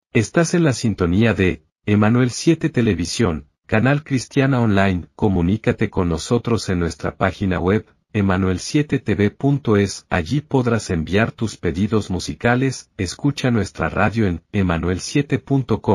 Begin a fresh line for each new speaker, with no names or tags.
Estás en la sintonía de Emanuel 7 Televisión, canal cristiana online. Comunícate con nosotros en nuestra página web, emanuel7tv.es. Allí podrás enviar tus pedidos musicales. Escucha nuestra radio en emanuel7.com.